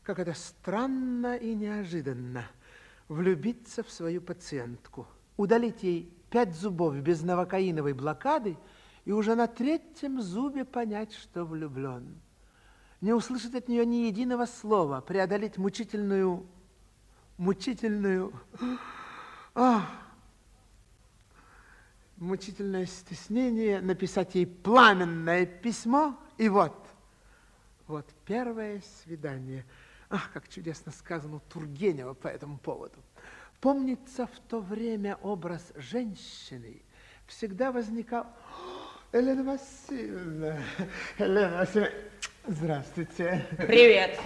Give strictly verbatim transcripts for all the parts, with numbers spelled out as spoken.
как это странно и неожиданно влюбиться в свою пациентку, удалить ей пять зубов без новокаиновой блокады и уже на третьем зубе понять, что влюблен. Не услышать от нее ни единого слова, преодолеть мучительную, мучительную, а, мучительное стеснение, написать ей пламенное письмо, и вот, вот первое свидание. Ах, как чудесно сказано у Тургенева по этому поводу. Помнится, в то время образ женщины всегда возникал... Елена Васильевна, Елена Васильевна, здравствуйте. Привет.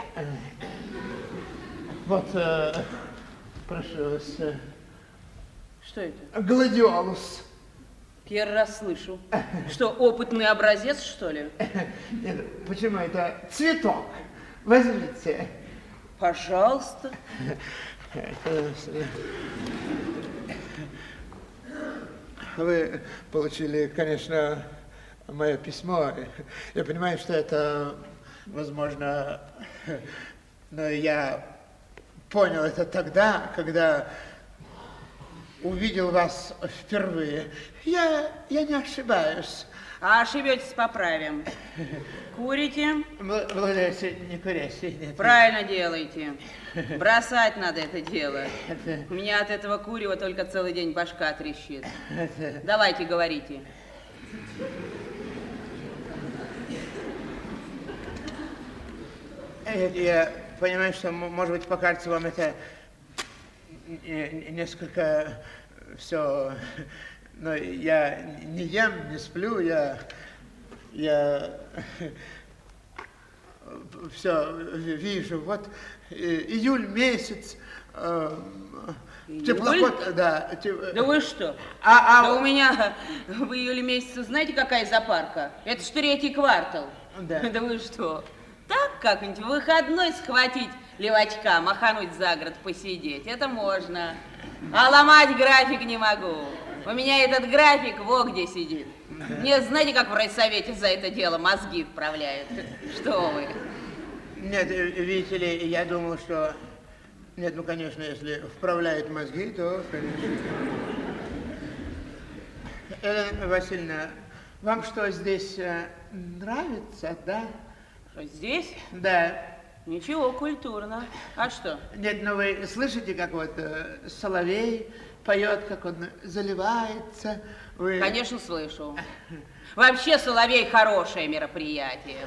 Вот, э, прошу вас. Что это? Гладиолус. Первый раз слышу. Что, опытный образец, что ли? Нет, почему это цветок? Возьмите. Пожалуйста. Вы получили, конечно, мое письмо. Я понимаю, что это, возможно, но я понял это тогда, когда увидел вас впервые. Я, я не ошибаюсь. А ошибетесь, поправим. Курите? Благодарю, не курящий. Правильно делаете. Бросать надо это дело. У меня от этого курева только целый день башка трещит. Давайте, говорите. Я понимаю, что, может быть, покажется вам это несколько все... Но я не ем, не сплю, я... Я... Все вижу. Вот июль месяц... Теплоход, да. Да вы что? А, а... Да у меня в июле месяце, знаете, какая запарка? Это ж третий квартал. Да. Да вы что? Так как-нибудь в выходной схватить левачка, махануть за город, посидеть, это можно. А ломать график не могу. У меня этот график во где сидит. Мне, знаете, как в райсовете за это дело мозги вправляют? Что вы? Нет, видите ли, я думал, что... Нет, ну, конечно, если вправляет мозги, то, конечно... Елена Васильевна, вам что, здесь э, нравится, да? Что, здесь? Да. Ничего, культурно. А что? Нет, ну вы слышите, как вот э, соловей поет, как он заливается? Вы... Конечно, слышу. Вообще, соловей хорошее мероприятие.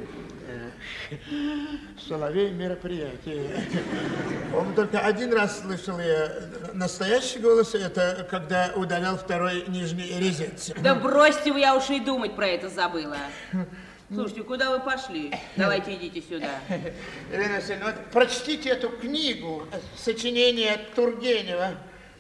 Соловей мероприятие. Он только один раз слышал я настоящий голос, это когда удалял второй нижний резец. Да бросьте вы, я уж и думать про это забыла. Слушайте, куда вы пошли? Давайте идите сюда. Елена Васильевна, вот прочтите эту книгу, сочинение Тургенева.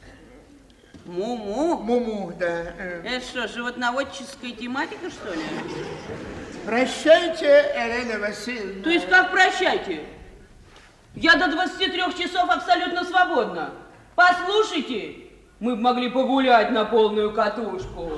Му-му? Му-му, да. Это что, животноводческая тематика, что ли? Прощайте, Елена Васильевна. То есть как прощайте? Я до двадцати трёх часов абсолютно свободна. Послушайте, мы бы могли погулять на полную катушку.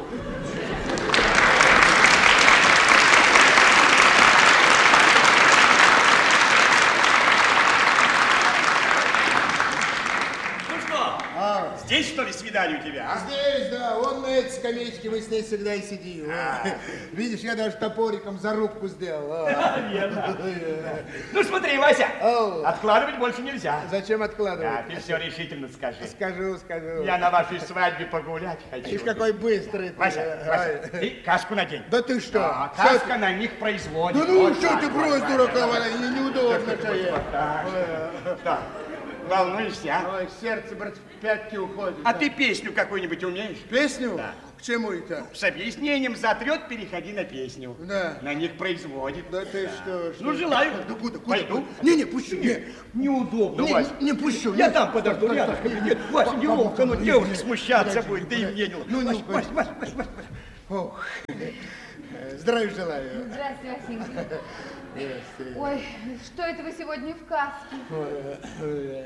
Здесь, что ли, свидание у тебя, а? Здесь, да. Вон на этой скамеечке мы с ней всегда и сидим. А. Видишь, я даже топориком зарубку сделал. Верно. Ну, смотри, Вася, О. откладывать больше нельзя. Зачем откладывать? Да, ты все решительно скажи. Скажу, скажу. Я на вашей свадьбе погулять хочу. Ишь, какой быстрый ты. Вася, Вася, ты каску надень. Да ты что? Да, каска на них производит. Да ну, Вот что так, ты вот, брось, вот, дурака, вот, Валя, вот. неудобно. Вот так. Да. Волнуешься, а? Ой, сердце, брат, в пятки уходит. А да. ты песню какую-нибудь умеешь? Песню? Да. К чему это? С объяснением затрет, переходи на песню. Да. На них производит. Да ты что, что? Ну, желаю. Да куда, куда? Пойду. Не-не, пущу. Не, Неудобно, не, Вася. не пущу. Я нет. там подожду, Стой, рядом стой, кабинет. стой. Вася, неловко, ну Подожди, девушка подожди, смущаться подожди, будет, да и подожди. мне неловко. Ну, ну, Вася, Вася, Вася, Вася, Вася. Ох. Здравия желаю. Здравствуйте, Васенька. Здравствуйте. Ой, что это вы сегодня в каске?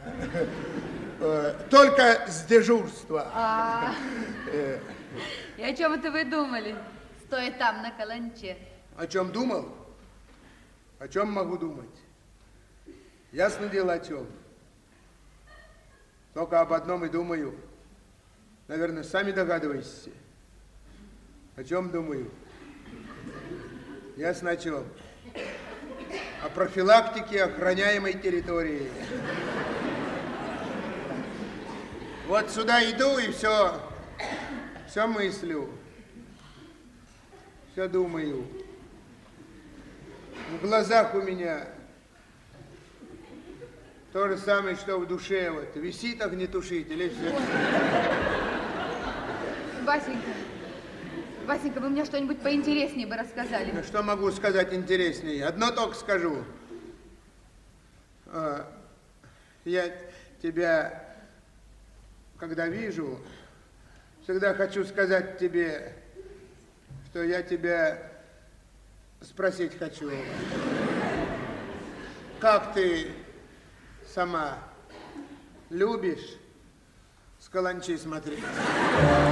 Только с дежурства. А, и о чем это вы думали, стоя там на каланче? О чем думал? О чем могу думать? Ясно дело о чем. Только об одном и думаю. Наверное, сами догадываетесь. О чем думаю? Ясно о чем. О профилактике охраняемой территории. Вот сюда иду и все, все мыслю, все думаю. В глазах у меня то же самое, что в душе. Вот висит огнетушитель и все. Васенька, Васенька, вы мне что-нибудь поинтереснее бы рассказали. Ну, что могу сказать интереснее? Одно только скажу. Я тебя, когда вижу, всегда хочу сказать тебе, что я тебя спросить хочу. Как ты сама любишь с каланчи смотреть?